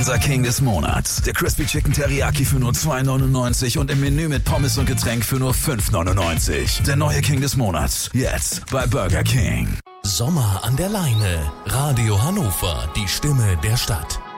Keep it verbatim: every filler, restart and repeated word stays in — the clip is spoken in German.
Unser King des Monats. Der Crispy Chicken Teriyaki für nur zwei neunundneunzig und im Menü mit Pommes und Getränk für nur fünf neunundneunzig. Der neue King des Monats. Jetzt bei Burger King. Sommer an der Leine. Radio Hannover, die Stimme der Stadt.